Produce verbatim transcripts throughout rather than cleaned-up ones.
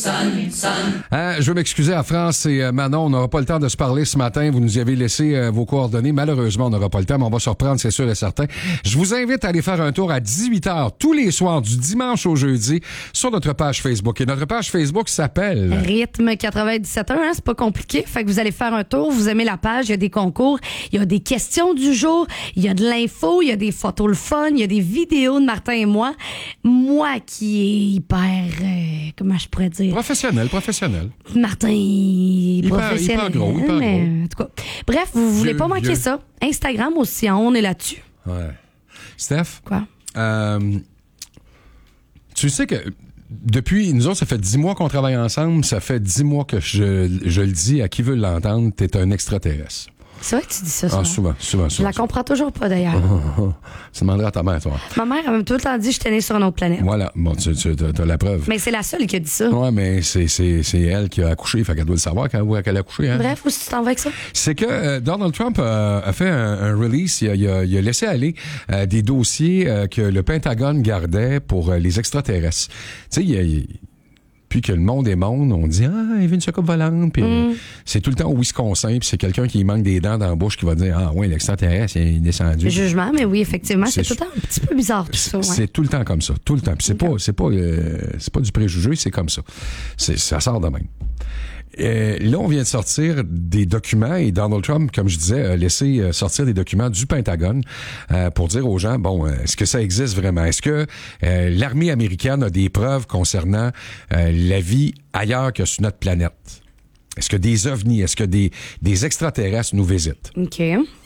Sun, sun. Euh, je veux m'excuser à France et euh, Manon, on n'aura pas le temps de se parler ce matin. Vous nous y avez laissé euh, vos coordonnées. Malheureusement, on n'aura pas le temps, mais on va se reprendre, c'est sûr et certain. Je vous invite à aller faire un tour à dix-huit heures tous les soirs, du dimanche au jeudi, sur notre page Facebook. Et notre page Facebook s'appelle Rythme quatre-vingt-dix-sept heures, hein, c'est pas compliqué. Fait que vous allez faire un tour, vous aimez la page, il y a des concours, il y a des questions du jour, il y a de l'info, il y a des photos le fun, il y a des vidéos de Martin et moi. Moi qui est hyper, euh, comment je pourrais dire? Professionnel, professionnel. Martin, hyper, professionnel. hyper gros, hyper mais, gros. En tout cas, bref, vous voulez Vieux, pas manquer vieux. ça. Instagram aussi, hein, on est là-dessus. Ouais. Steph? Quoi? Euh, tu sais que depuis, nous autres, ça fait dix mois qu'on travaille ensemble, ça fait dix mois que je, je le dis à qui veut l'entendre, t'es un extraterrestre. C'est vrai que tu dis ça, Ah, souvent. souvent, souvent, Je souvent. la comprends toujours pas, d'ailleurs. Tu demanderas à ta mère, toi. Ma mère, elle m'a tout le temps dit que j'étais née sur une autre planète. Voilà, bon, tu, tu as la preuve. Mais c'est la seule qui a dit ça. Ouais, mais c'est, c'est, c'est elle qui a accouché, fait qu'elle doit le savoir quand elle a accouché. Hein? Bref, où est-ce que tu t'en vas avec ça? C'est que euh, Donald Trump euh, a fait un, un release, il a, il a, il a laissé aller euh, des dossiers euh, que le Pentagone gardait pour euh, les extraterrestres. Tu sais, il y a... il- Puis que le monde est monde, on dit « Ah, il vient une soucoupe volante. » Puis Mm. c'est tout le temps au Wisconsin, puis c'est quelqu'un qui manque des dents dans la bouche qui va dire « Ah, ouais, l'extraterrestre, il est descendu. » Le jugement, mais oui, effectivement, c'est, C'est tout le temps un petit peu bizarre tout ça. Ouais. C'est tout le temps comme ça, tout le temps. Puis c'est Ok. pas, c'est pas, euh, c'est pas du préjugé, c'est comme ça. C'est, ça sort de même. Euh, là, on vient de sortir des documents et Donald Trump, comme je disais, a laissé euh, sortir des documents du Pentagone euh, pour dire aux gens, bon, euh, est-ce que ça existe vraiment? Est-ce que euh, l'armée américaine a des preuves concernant euh, la vie ailleurs que sur notre planète? Est-ce que des ovnis, est-ce que des, des extraterrestres nous visitent? OK.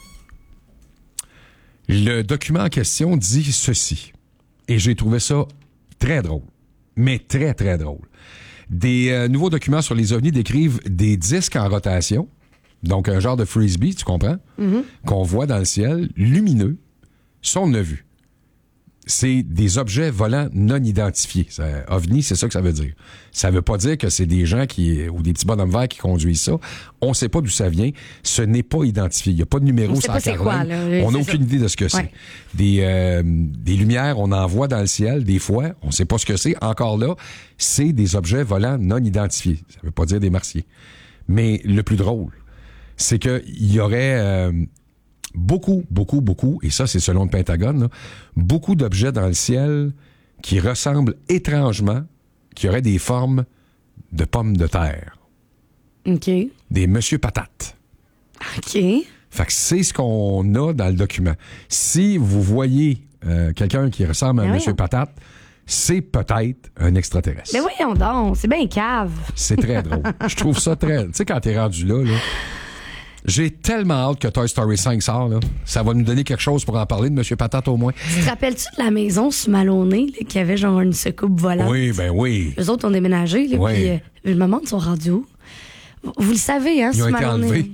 Le document en question dit ceci. Et j'ai trouvé ça très drôle. Mais très, très drôle. Des euh, nouveaux documents sur les ovnis décrivent des disques en rotation, donc un genre de frisbee, tu comprends, Mm-hmm. qu'on voit dans le ciel, lumineux, sont ne vus. C'est des objets volants non identifiés. Ça, ovni, c'est ça que ça veut dire. Ça veut pas dire que c'est des gens qui ou des petits bonhommes verts qui conduisent ça. On sait pas d'où ça vient. Ce n'est pas identifié. Il n'y a pas de numéro On sait sur pas la c'est carlingue. quoi, là. On n'a C'est aucune ça. idée de ce que c'est. Ouais. Des, euh, des lumières, on en voit dans le ciel, des fois. On sait pas ce que c'est. Encore là, c'est des objets volants non identifiés. Ça veut pas dire des martiens. Mais le plus drôle, c'est qu'il y aurait... euh, beaucoup, beaucoup, beaucoup, et ça c'est selon le Pentagone, là, beaucoup d'objets dans le ciel qui ressemblent étrangement, qui auraient des formes de pommes de terre. OK. Des Monsieur Patate. OK. Fait que c'est ce qu'on a dans le document. Si vous voyez euh, quelqu'un qui ressemble à Ben un Monsieur voyons. Patate, c'est peut-être un extraterrestre. Mais voyons donc, c'est bien cave. C'est très drôle. Je trouve ça très... Tu sais, quand t'es rendu là, là... J'ai tellement hâte que Toy Story cinq sort, là. Ça va nous donner quelque chose pour en parler de Monsieur Patate au moins. Tu te rappelles-tu de la maison sur Maloney, là, qui avait genre une secoupe volante? Oui, ben oui. Eux autres ont déménagé, là, Oui. puis euh, je me demande, ils sont rendus où? Vous- Vous le savez, hein, Ils ont sur été Maloney. enlevés.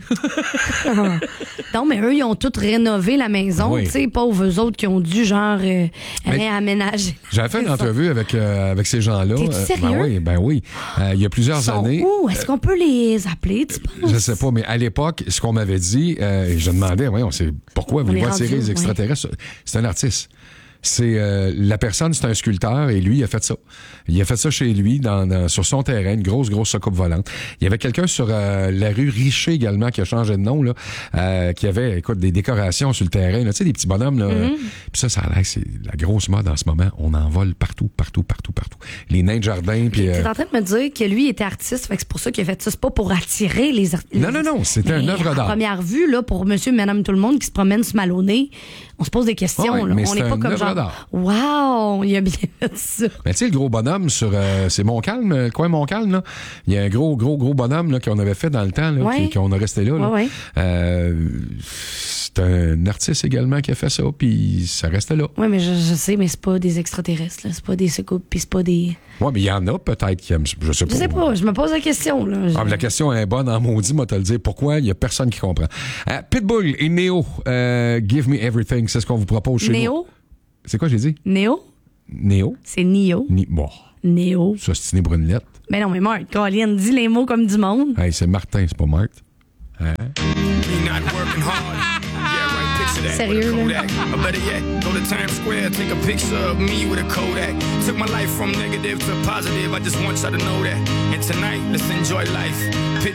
Non, mais eux, ils ont tous rénové la maison, Oui. tu sais, pauvres eux autres qui ont dû, genre, euh, Mais- réaménager. J'avais fait une entrevue avec, euh, avec ces gens-là. T'es-tu Euh, sérieux? Ben oui, ben oui. Euh, il y a plusieurs Ils sont années. où? Est-ce qu'on peut les appeler, tu penses? Je sais pas, mais à l'époque, ce qu'on m'avait dit, euh, et je demandais, voyons, c'est pourquoi vous On est voulez rendu attirer où, les extraterrestres? C'est un artiste. C'est euh, la personne, c'est un sculpteur et lui, il a fait ça. Il a fait ça chez lui, dans, dans- sur son terrain, une grosse, grosse soucoupe volante. Il y avait quelqu'un sur euh, la rue Richer également qui a changé de nom, là, euh, qui avait, écoute, des décorations sur le terrain, là, tu sais, des petits bonhommes. Là. Mm-hmm. Puis ça, ça a l'air, c'est la grosse mode en ce moment. On en vole partout, partout, partout, partout. Les nains de jardin, puis... euh, T'es en train de me dire que lui était artiste, fait que c'est pour ça qu'il a fait ça. C'est pas pour attirer les artistes. Non, non, non, c'était une œuvre d'art. À première vue, là, pour monsieur et madame tout le monde qui se promènent sur Maloney, on se pose des questions. Ouais, là. mais On c'est n'est pas une comme œuvre genre, d'art. wow, il a bien fait ça. Ben, tu sais, le gros bonhomme sur... euh, c'est Montcalm, le coin Montcalm, là. Il y a un gros, gros, gros bonhomme là, qu'on avait fait dans le temps, là, Ouais. qui- qu'on a resté là. là. Ouais, ouais. Euh, c'est un artiste également qui a fait ça, puis ça restait là. Oui, mais je, je sais, mais c'est pas des extraterrestres, là. C'est pas des secoupes, puis c'est pas des... Ouais, mais il y en a peut-être qui aiment... Je sais pas. Je sais pas, je me pose la question, là. Je- Ah, mais la question est bonne en maudit, moi, te le dire. Pourquoi? Il y a personne qui comprend. Euh, Pitbull et Neo, euh, Give Me Everything, c'est ce qu'on vous propose chez nous. Néo? C'est quoi j'ai dit? Néo? Néo? C'est Nio. Ni... Bon, Néo. ça, c'est une brunelette. Mais non, mais Marc, Colin, dis les mots comme du monde. Hey, c'est Martin, c'est pas Marthe. Hein? Me not working hard. Yeah, right, picture that. Sérieux, with a là? Kodak. Or better yet, go to Times Square, take a picture of me with a Kodak. Took my life from negative to positive, I just want y'all to know that. And tonight, let's enjoy life. Pit